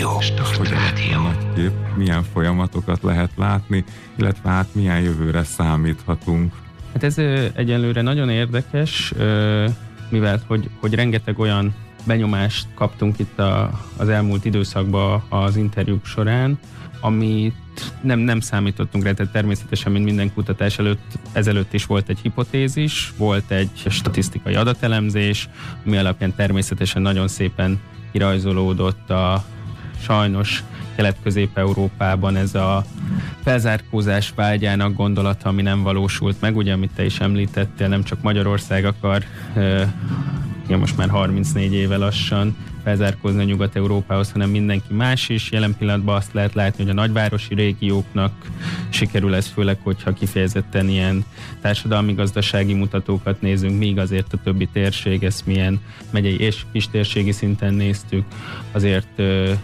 Hogyan a nagy kép, milyen folyamatokat lehet látni, illetve hát milyen jövőre számíthatunk. Hát ez egyelőre nagyon érdekes, mivel hogy rengeteg olyan benyomást kaptunk itt az elmúlt időszakban az interjúk során, amit nem számítottunk rá, tehát természetesen, mint minden kutatás ezelőtt is volt egy hipotézis, volt egy statisztikai adatelemzés, ami alapján természetesen nagyon szépen kirajzolódott a sajnos Kelet-Közép-Európában ez a felzárkózás vágyának gondolata, ami nem valósult meg, ugye, amit te is említettél, nem csak Magyarország akar most már 34 éve lassan felzárkózni a Nyugat-Európához, hanem mindenki más is. Jelen pillanatban azt lehet látni, hogy a nagyvárosi régióknak sikerül ez, főleg, hogyha kifejezetten ilyen társadalmi-gazdasági mutatókat nézünk, míg azért a többi térség, ezt milyen megyei és kistérségi szinten néztük, azért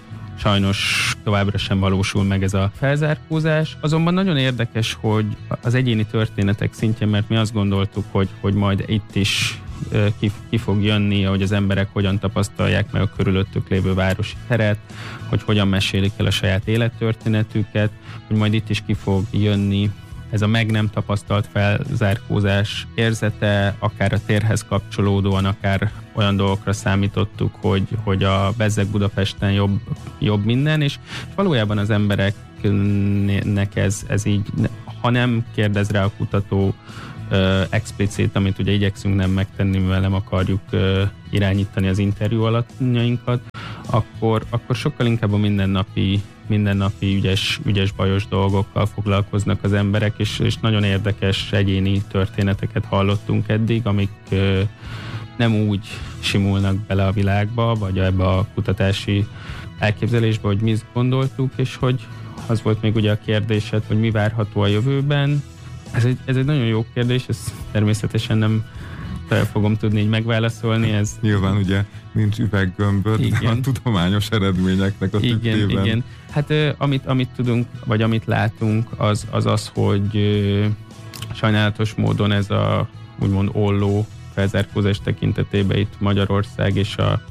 sajnos továbbra sem valósul meg ez a felzárkózás. Azonban nagyon érdekes, hogy az egyéni történetek szintjén, mert mi azt gondoltuk, hogy majd itt is ki fog jönni, hogy az emberek hogyan tapasztalják meg a körülöttük lévő városi teret, hogy hogyan mesélik el a saját élettörténetüket, hogy majd itt is ki fog jönni ez a meg nem tapasztalt felzárkózás érzete, akár a térhez kapcsolódóan, akár olyan dolgokra számítottuk, hogy a bezzeg Budapesten jobb minden, és valójában az embereknek ez így, ha nem kérdez rá a kutató explicit, amit ugye igyekszünk nem megtenni, mivel nem akarjuk irányítani az interjú alanyjainkat, akkor sokkal inkább a mindennapi ügyes bajos dolgokkal foglalkoznak az emberek, és nagyon érdekes egyéni történeteket hallottunk eddig, amik nem úgy simulnak bele a világba, vagy ebbe a kutatási elképzelésbe, hogy mi gondoltuk, és hogy az volt még ugye a kérdésed, hogy mi várható a jövőben. Ez egy nagyon jó kérdés, ezt természetesen nem fogom tudni így megválaszolni. Nyilván ugye nincs üveggömböd a tudományos eredményeknek a tükrében. Igen. Hát amit tudunk, vagy amit látunk, az, hogy sajnálatos módon ez a úgymond olló felzárkózás tekintetében itt Magyarország és a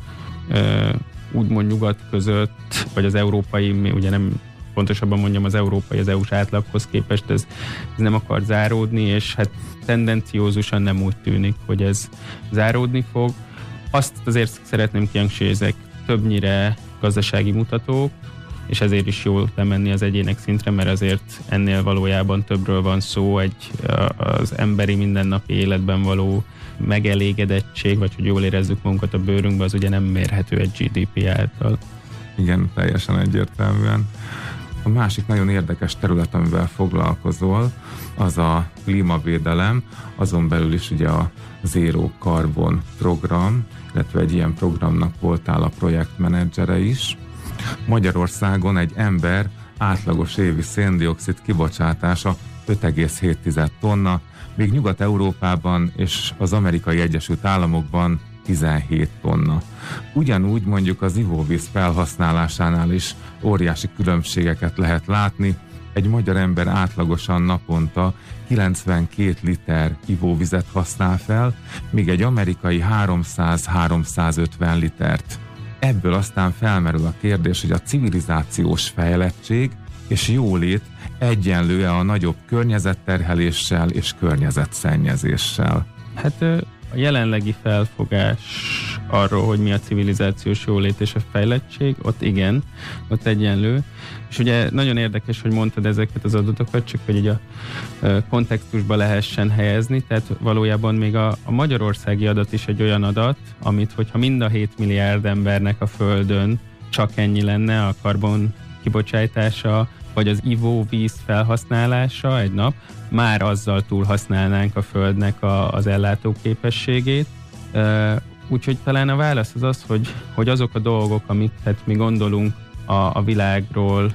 úgymond nyugat között, vagy az európai, ugye nem pontosabban mondjam, az európai, az EU-s átlaghoz képest ez nem akar záródni, és hát tendenciózusan nem úgy tűnik, hogy ez záródni fog. Azt azért szeretném kihangsúlyozni, többnyire gazdasági mutatók, és ezért is jó lemenni az egyének szintre, mert azért ennél valójában többről van szó, az emberi mindennapi életben való megelégedettség, vagy hogy jól érezzük magunkat a bőrünkbe, az ugye nem mérhető egy GDP által. Igen, teljesen egyértelműen. A másik nagyon érdekes terület, amivel foglalkozol, az a klímavédelem, azon belül is ugye a Zero Carbon program, illetve egy ilyen programnak voltál a projektmenedzsere is. Magyarországon egy ember átlagos évi széndioxid kibocsátása 5,7 tonna, míg Nyugat-Európában és az Amerikai Egyesült Államokban 17 tonna. Ugyanúgy mondjuk az ivóvíz felhasználásánál is óriási különbségeket lehet látni. Egy magyar ember átlagosan naponta 92 liter ivóvizet használ fel, míg egy amerikai 300-350 litert. Ebből aztán felmerül a kérdés, hogy a civilizációs fejlettség és jólét egyenlő-e a nagyobb környezetterheléssel és környezetszennyezéssel? Hát a jelenlegi felfogás arról, hogy mi a civilizációs jólét és a fejlettség, ott igen, ott egyenlő. És ugye nagyon érdekes, hogy mondtad ezeket az adatokat, csak hogy így a kontextusba lehessen helyezni, tehát valójában még a magyarországi adat is egy olyan adat, amit hogyha mind a 7 milliárd embernek a Földön csak ennyi lenne a karbon kibocsátása, vagy az ivóvíz felhasználása egy nap, már azzal túlhasználnánk a Földnek az ellátóképességét. Úgyhogy talán a válasz az, hogy azok a dolgok, amiket mi gondolunk a világról,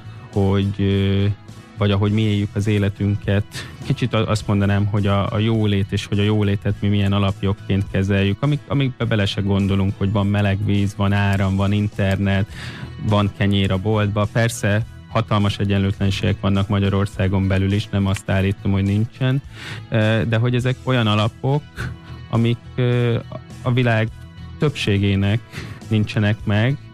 vagy ahogy mi éljük az életünket, kicsit azt mondanám, hogy a jólét, és hogy a jólétet mi milyen alapjogként kezeljük, amikbe bele se gondolunk, hogy van meleg víz, van áram, van internet, van kenyér a boltba. Persze hatalmas egyenlőtlenségek vannak Magyarországon belül is, nem azt állítom, hogy nincsen, de hogy ezek olyan alapok, amik a világ többségének nincsenek meg,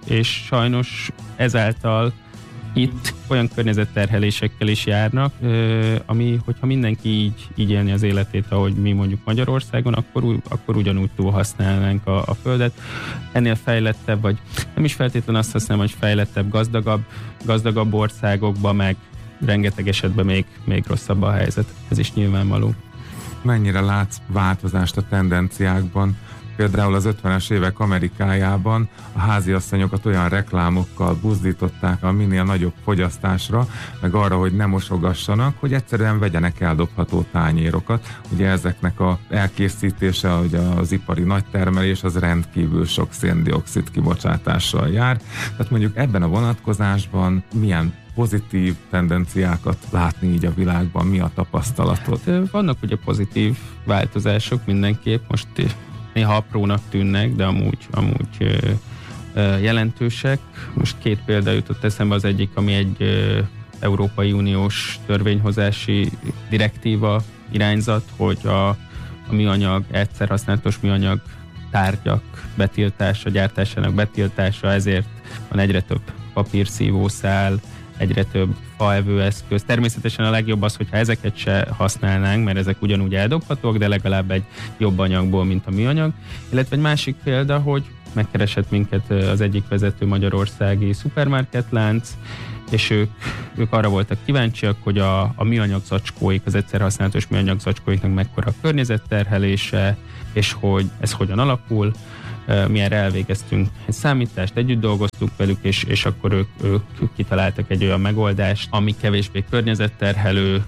és sajnos ezáltal itt olyan környezetterhelésekkel is járnak, ami, hogyha mindenki így élni az életét, ahogy mi mondjuk Magyarországon, akkor ugyanúgy túlhasználnánk a földet. Ennél fejlettebb, vagy nem is feltétlenül azt használom, hogy fejlettebb, gazdagabb országokban meg rengeteg esetben még rosszabb a helyzet. Ez is nyilvánvaló. Mennyire látsz változást a tendenciákban? Például az 50-es évek Amerikájában a háziasszonyokat olyan reklámokkal buzdították a minél nagyobb fogyasztásra, meg arra, hogy ne mosogassanak, hogy egyszerűen vegyenek eldobható tányérokat. Ugye ezeknek az elkészítése, hogy az ipari nagytermelés, az rendkívül sok szén-dioxid kibocsátással jár. Tehát mondjuk ebben a vonatkozásban milyen pozitív tendenciákat látni így a világban, mi a tapasztalatod? Vannak ugye pozitív változások mindenképp, most néha aprónak tűnnek, de amúgy jelentősek. Most 2 példa jutott eszembe, az egyik, ami egy Európai Uniós törvényhozási direktíva irányzat, hogy a műanyag, egyszer-használatos műanyag tárgyak betiltása, gyártásának betiltása, ezért van egyre több papírszívószál, egyre több faevőeszköz. Természetesen a legjobb az, hogyha ezeket se használnánk, mert ezek ugyanúgy eldobhatók, de legalább egy jobb anyagból, mint a műanyag. Illetve egy másik példa, hogy megkeresett minket az egyik vezető magyarországi szupermarketlánc, és ők arra voltak kíváncsiak, hogy a műanyag zacskóik, az egyszerhasználatos műanyag zacskóiknak mekkora a környezetterhelése, és hogy ez hogyan alakul. Mi erre elvégeztünk egy számítást, együtt dolgoztunk velük, és akkor ők kitaláltak egy olyan megoldást, ami kevésbé környezetterhelő,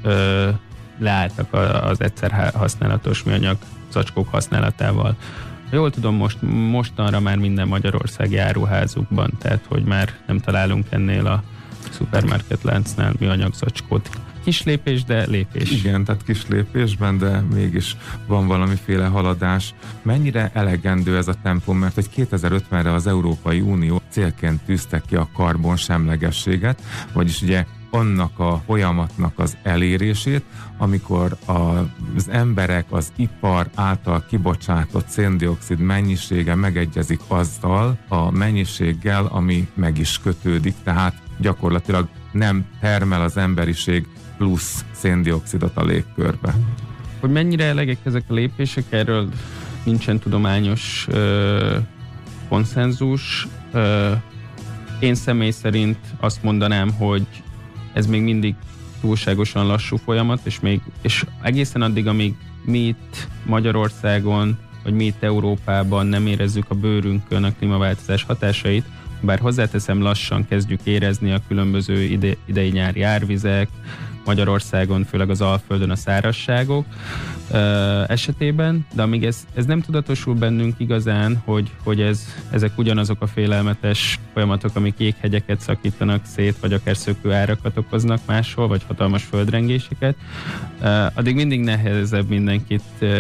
leálltak az egyszer használatos műanyag zacskók használatával. Jól tudom, mostanra már minden magyarországi áruházukban, tehát hogy már nem találunk ennél a szupermarketláncnál műanyag zacskót. Kis lépés, de lépés. Igen, tehát kis lépésben, de mégis van valamiféle haladás. Mennyire elegendő ez a tempó, mert hogy 2050-re az Európai Unió célként tűzte ki a karbonsemlegességet, vagyis ugye annak a folyamatnak az elérését, amikor az emberek, az ipar által kibocsátott szén-dioxid mennyisége megegyezik azzal a mennyiséggel, ami meg is kötődik, tehát gyakorlatilag nem termel az emberiség plusz szén-dioxidot a légkörbe. Hogy mennyire elegek ezek a lépések, erről nincsen tudományos konszenzus. Én személy szerint azt mondanám, hogy ez még mindig túlságosan lassú folyamat, és egészen addig, amíg mi itt Magyarországon, vagy mi itt Európában nem érezzük a bőrünkön a klímaváltozás hatásait, bár hozzáteszem, lassan kezdjük érezni a különböző idei-nyári árvizek, Magyarországon, főleg az Alföldön a szárazságok esetében, de amíg ez nem tudatosul bennünk igazán, hogy ezek ugyanazok a félelmetes folyamatok, amik jéghegyeket szakítanak szét, vagy akár szökőárakat okoznak máshol, vagy hatalmas földrengéseket, addig mindig nehezebb mindenkit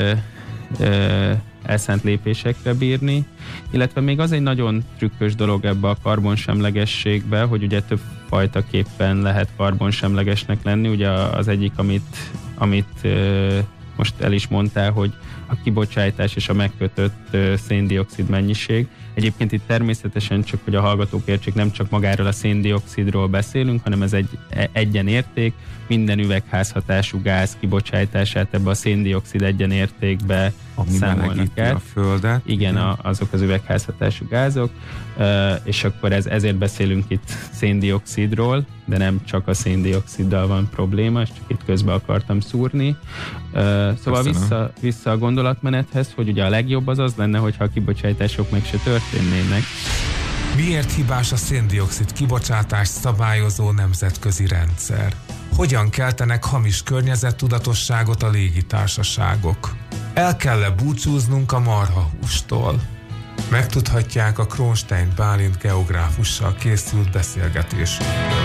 elszánt lépésekre bírni, illetve még az egy nagyon trükkös dolog ebbe a karbonsemlegességbe, hogy ugye több fajtaképpen lehet karbonsemlegesnek lenni. Ugye az egyik, amit most el is mondtál, hogy a kibocsátás és a megkötött szén-dioxid mennyiség. Egyébként itt természetesen csak, hogy a hallgatók értsék, nem csak magáról a szén-dioxidról beszélünk, hanem ez egy egyenérték, minden üvegházhatású gáz kibocsátását ebbe a szén-dioxid egyenértékbe számolnak el. A földet. Igen, azok az üvegházhatású gázok, és akkor ezért beszélünk itt szén-dioxidról, de nem csak a szén-dioxiddal van probléma, és csak itt közben akartam szúrni. Szóval vissza a gondolatmenethez, hogy ugye a legjobb az lenne, hogyha a kibocsátások meg se történnének. Miért hibás a szén-dioxid kibocsátást szabályozó nemzetközi rendszer? Hogyan keltenek hamis környezettudatosságot a légitársaságok? El kell-e búcsúznunk a marhahústól? Megtudhatják a Kronstein Bálint geográfussal készült beszélgetésünkből.